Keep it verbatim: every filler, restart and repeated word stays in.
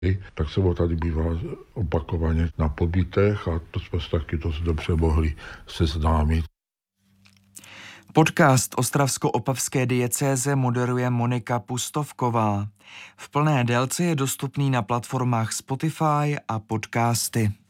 Tak se o tady bývá opakovaně na pobytech a to jsme se taky dost dobře mohli seznámit. Podcast ostravsko-opavské diecéze moderuje Monika Pustovková. V plné délce je dostupný na platformách Spotify a podcasty.